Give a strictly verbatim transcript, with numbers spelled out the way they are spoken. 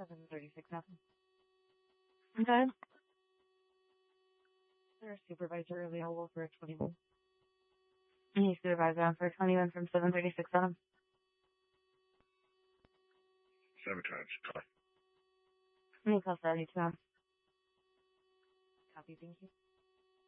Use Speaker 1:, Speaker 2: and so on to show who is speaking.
Speaker 1: seven thirty-six now.
Speaker 2: Okay.
Speaker 1: Their supervisor available for a twenty-one.
Speaker 2: Any supervisor on for twenty-one from seven thirty-six on him.
Speaker 3: Sabotage. Call.
Speaker 2: Let me call seventy-two on.
Speaker 1: Copy, thank you.